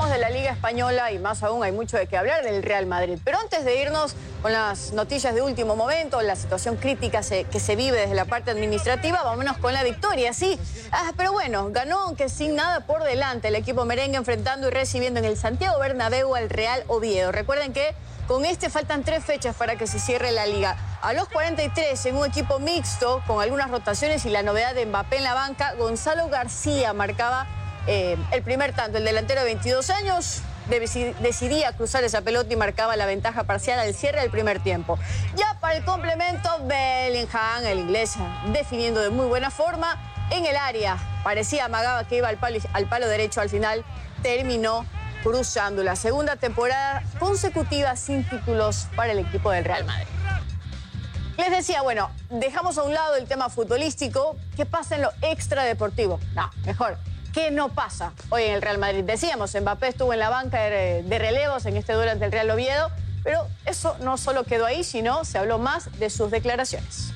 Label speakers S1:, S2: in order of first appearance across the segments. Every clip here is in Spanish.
S1: hablamos de la Liga Española y más aún hay mucho de qué hablar del Real Madrid. Pero antes de irnos con las noticias de último momento, la situación crítica que se vive desde la parte administrativa, vámonos con la victoria, sí. Pero bueno, ganó aunque sin nada por delante el equipo merengue enfrentando y recibiendo en el Santiago Bernabéu al Real Oviedo. Recuerden que con faltan 3 fechas para que se cierre la Liga. A los 43, en un equipo mixto, con algunas rotaciones y la novedad de Mbappé en la banca, Gonzalo García marcaba el primer tanto. El delantero de 22 años decidía cruzar esa pelota y marcaba la ventaja parcial al cierre del primer tiempo. Ya para el complemento, Bellingham, el inglés, definiendo de muy buena forma en el área. Parecía amagaba que iba al palo derecho, al final terminó cruzando. La segunda temporada consecutiva sin títulos para el equipo del Real Madrid. Les decía, bueno, dejamos a un lado el tema futbolístico. ¿Qué pasa en lo extradeportivo? No, mejor, ¿qué no pasa hoy en el Real Madrid? Decíamos, Mbappé estuvo en la banca de relevos en este duelo ante el Real Oviedo, pero eso no solo quedó ahí, sino se habló más de sus declaraciones.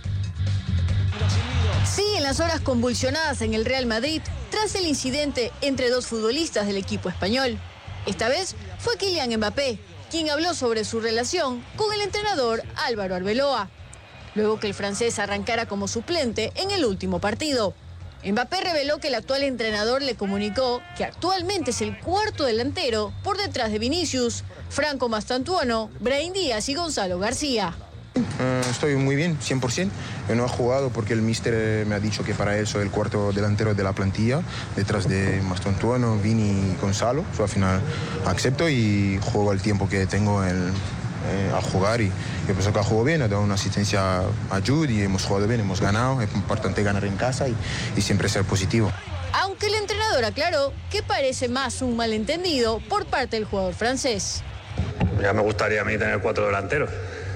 S1: Sí, en las horas convulsionadas en el Real Madrid, tras el incidente entre 2 futbolistas del equipo español. Esta vez fue Kylian Mbappé, quien habló sobre su relación con el entrenador Álvaro Arbeloa, luego que el francés arrancara como suplente en el último partido. Mbappé reveló que el actual entrenador le comunicó que actualmente es el cuarto delantero por detrás de Vinicius, Franco Mastantuono, Brahim Díaz y Gonzalo García.
S2: Estoy muy bien, 100%. Yo no he jugado porque el míster me ha dicho que para él soy el cuarto delantero de la plantilla, detrás de Mastantuono, Vini y Gonzalo. Al final acepto y juego el tiempo que tengo a jugar, y yo pienso que ha jugado bien, ha dado una asistencia a Jude y hemos jugado bien, hemos ganado. Es importante ganar en casa y siempre ser positivo.
S1: Aunque el entrenador aclaró que parece más un malentendido por parte del jugador francés.
S3: Ya me gustaría a mí tener 4 delanteros,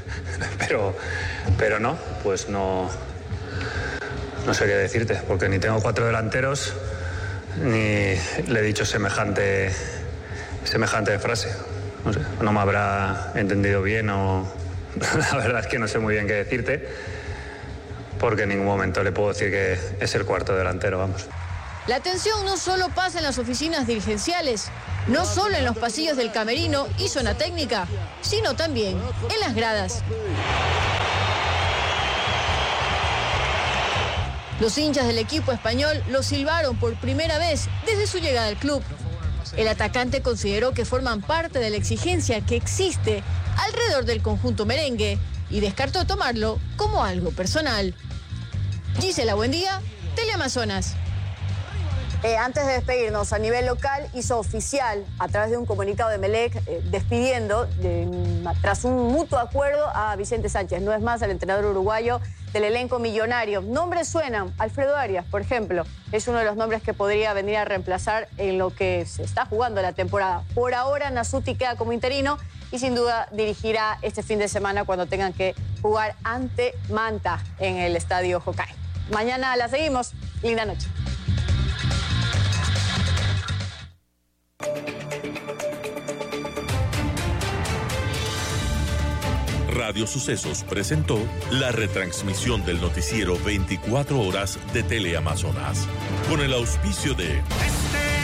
S3: pero no, pues no sé qué decirte, porque ni tengo 4 delanteros ni le he dicho semejante frase. No sé, no me habrá entendido bien o la verdad es que no sé muy bien qué decirte, porque en ningún momento le puedo decir que es el cuarto delantero, vamos.
S1: La tensión no solo pasa en las oficinas dirigenciales, no solo en los pasillos del camerino y zona técnica, sino también en las gradas. Los hinchas del equipo español lo silbaron por primera vez desde su llegada al club. El atacante consideró que forman parte de la exigencia que existe alrededor del conjunto merengue y descartó tomarlo como algo personal. Gisela, buen día, Teleamazonas. Antes de despedirnos, a nivel local hizo oficial a través de un comunicado de Emelec despidiendo tras un mutuo acuerdo a Vicente Sánchez. No es más el entrenador uruguayo del elenco millonario. Nombres suenan. Alfredo Arias, por ejemplo, es uno de los nombres que podría venir a reemplazar en lo que se está jugando la temporada. Por ahora, Nasuti queda como interino y sin duda dirigirá este fin de semana cuando tengan que jugar ante Manta en el estadio Hokkaido. Mañana la seguimos. Linda noche.
S4: Radio Sucesos presentó la retransmisión del noticiero 24 horas de Teleamazonas, con el auspicio de